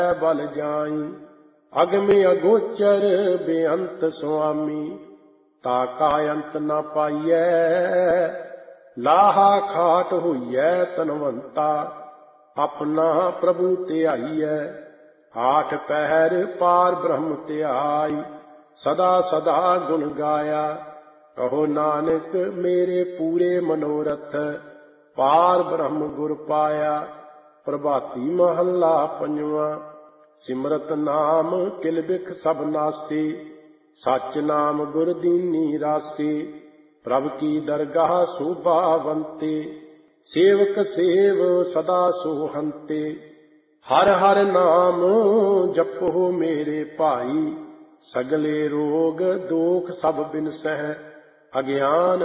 बल जाई। अगमे अगोचर बेअंत स्वामी, ताका अंत न पाइयै। लाहा खाट होइयै तनवंता, अपना प्रभु ध्याइयै। आठ पहर पार ब्रह्म ध्याई, सदा सदा गुण गाया। कहो नानक मेरे पूरे मनोरथ, पार ब्रह्म गुर पाया। प्रभाती महला पंजवा। सिमरत नाम किल बिख सब नास्ती, सच नाम गुर दीनी रास्ती। प्रभ की दरगाह शोभावंते, सेवक सेव सदा सोहंते। हर हर नाम जपो मेरे भाई, सगले रोग दोख सब बिनसह। अज्ञान